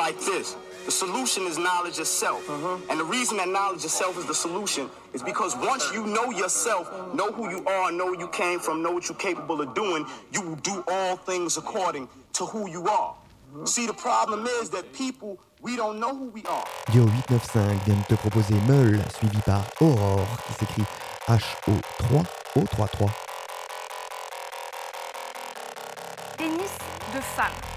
like this. The solution is knowledge of self. And the reason that knowledge of self is the solution is because once you know yourself, know who you are, know where you came from, know what you're capable of doing, you will do all things according to who you are. See, the problem is that people, we don't know who we are. Dio 895 vient de te proposer Meul, suivi par Aurore, qui s'écrit HO3O33. Tennis de femme.